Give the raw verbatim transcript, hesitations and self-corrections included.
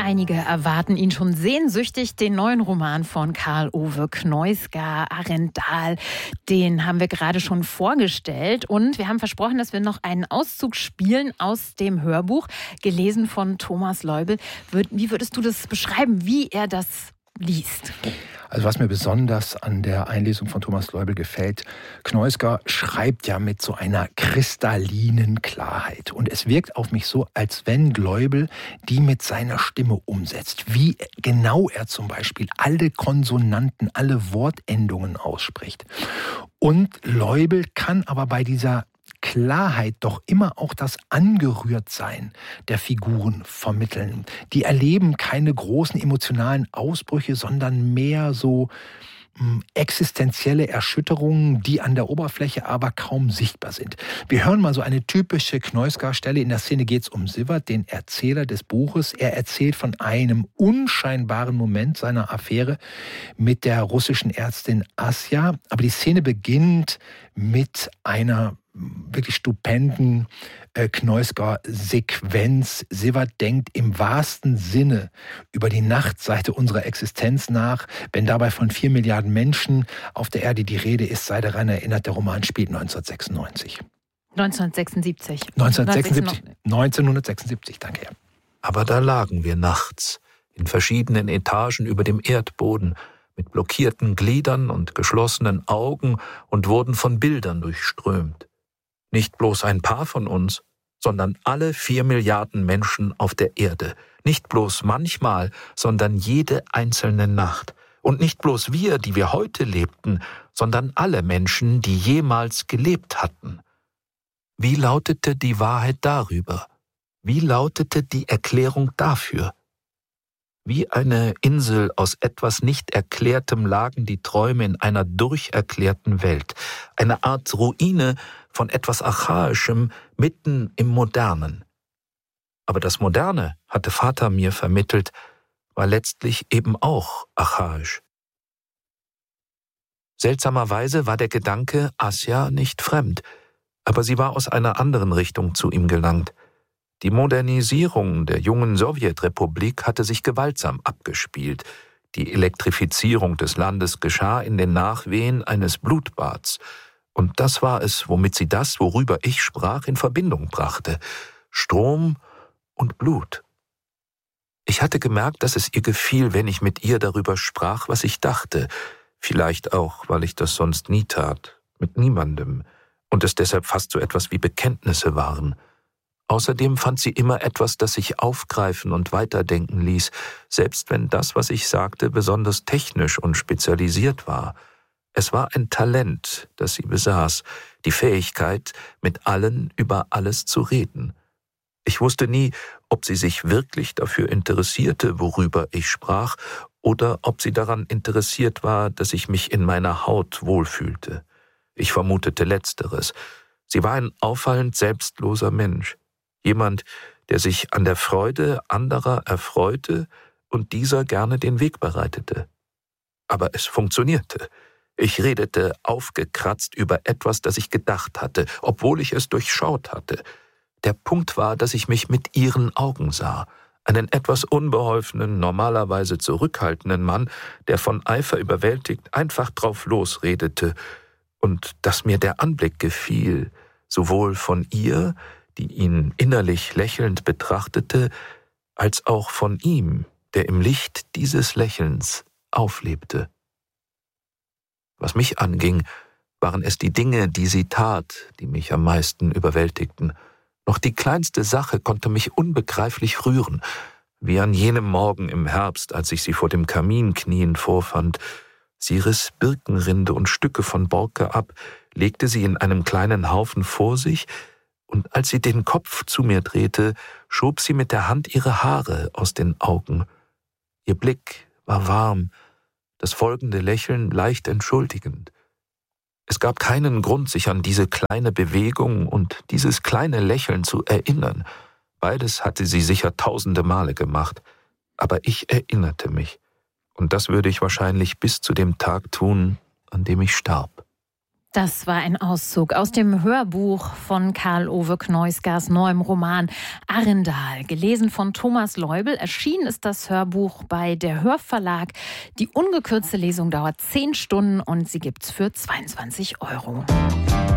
Einige erwarten ihn schon sehnsüchtig, den neuen Roman von Karl-Ove Kneusgar, Arendal. Den haben wir gerade schon vorgestellt und wir haben versprochen, dass wir noch einen Auszug spielen aus dem Hörbuch, gelesen von Thomas Leubel. Wie würdest du das beschreiben, wie er das liest? Also was mir besonders an der Einlesung von Thomas Leubel gefällt, Kneusgar schreibt ja mit so einer kristallinen Klarheit. Und es wirkt auf mich so, als wenn Leubel die mit seiner Stimme umsetzt. Wie genau er zum Beispiel alle Konsonanten, alle Wortendungen ausspricht. Und Leubel kann aber bei dieser Klarheit doch immer auch das Angerührtsein der Figuren vermitteln. Die erleben keine großen emotionalen Ausbrüche, sondern mehr so mh, existenzielle Erschütterungen, die an der Oberfläche aber kaum sichtbar sind. Wir hören mal so eine typische Kneusgar-Stelle. In der Szene geht es um Siwert, den Erzähler des Buches. Er erzählt von einem unscheinbaren Moment seiner Affäre mit der russischen Ärztin Asja. Aber die Szene beginnt mit einer wirklich stupenden äh, Kneusgar-Sequenz. Siwert denkt im wahrsten Sinne über die Nachtseite unserer Existenz nach. Wenn dabei von vier Milliarden Menschen auf der Erde die Rede ist, sei daran erinnert, der Roman spielt neunzehnhundertsechsundneunzig. neunzehnhundertsechsundsiebzig. neunzehnhundertsechsundsiebzig. neunzehnhundertsechsundsiebzig, danke. Ja. Aber da lagen wir nachts, in verschiedenen Etagen über dem Erdboden, mit blockierten Gliedern und geschlossenen Augen und wurden von Bildern durchströmt. Nicht bloß ein paar von uns, sondern alle vier Milliarden Menschen auf der Erde. Nicht bloß manchmal, sondern jede einzelne Nacht. Und nicht bloß wir, die wir heute lebten, sondern alle Menschen, die jemals gelebt hatten. Wie lautete die Wahrheit darüber? Wie lautete die Erklärung dafür? Wie eine Insel aus etwas nicht Erklärtem lagen die Träume in einer durcherklärten Welt. Eine Art Ruine von etwas Archaischem mitten im Modernen. Aber das Moderne, hatte Vater mir vermittelt, war letztlich eben auch archaisch. Seltsamerweise war der Gedanke Asja nicht fremd, aber sie war aus einer anderen Richtung zu ihm gelangt. Die Modernisierung der jungen Sowjetrepublik hatte sich gewaltsam abgespielt. Die Elektrifizierung des Landes geschah in den Nachwehen eines Blutbads. Und das war es, womit sie das, worüber ich sprach, in Verbindung brachte. Strom und Blut. Ich hatte gemerkt, dass es ihr gefiel, wenn ich mit ihr darüber sprach, was ich dachte. Vielleicht auch, weil ich das sonst nie tat, mit niemandem. Und es deshalb fast so etwas wie Bekenntnisse waren. Außerdem fand sie immer etwas, das sich aufgreifen und weiterdenken ließ, selbst wenn das, was ich sagte, besonders technisch und spezialisiert war. Es war ein Talent, das sie besaß, die Fähigkeit, mit allen über alles zu reden. Ich wusste nie, ob sie sich wirklich dafür interessierte, worüber ich sprach, oder ob sie daran interessiert war, dass ich mich in meiner Haut wohlfühlte. Ich vermutete Letzteres. Sie war ein auffallend selbstloser Mensch. Jemand, der sich an der Freude anderer erfreute und dieser gerne den Weg bereitete. Aber es funktionierte. Ich redete aufgekratzt über etwas, das ich gedacht hatte, obwohl ich es durchschaut hatte. Der Punkt war, dass ich mich mit ihren Augen sah. Einen etwas unbeholfenen, normalerweise zurückhaltenden Mann, der von Eifer überwältigt einfach drauf losredete. Und dass mir der Anblick gefiel, sowohl von ihr, die ihn innerlich lächelnd betrachtete, als auch von ihm, der im Licht dieses Lächelns auflebte. Was mich anging, waren es die Dinge, die sie tat, die mich am meisten überwältigten. Noch die kleinste Sache konnte mich unbegreiflich rühren, wie an jenem Morgen im Herbst, als ich sie vor dem Kamin kniend vorfand. Sie riss Birkenrinde und Stücke von Borke ab, legte sie in einem kleinen Haufen vor sich, und als sie den Kopf zu mir drehte, schob sie mit der Hand ihre Haare aus den Augen. Ihr Blick war warm, das folgende Lächeln leicht entschuldigend. Es gab keinen Grund, sich an diese kleine Bewegung und dieses kleine Lächeln zu erinnern. Beides hatte sie sicher tausende Male gemacht, aber ich erinnerte mich. Und das würde ich wahrscheinlich bis zu dem Tag tun, an dem ich starb. Das war ein Auszug aus dem Hörbuch von Karl-Ove Kneusgers neuem Roman Arendal. Gelesen von Thomas Leubel. Erschienen ist das Hörbuch bei der Hörverlag. Die ungekürzte Lesung dauert zehn Stunden und sie gibt's für zweiundzwanzig Euro.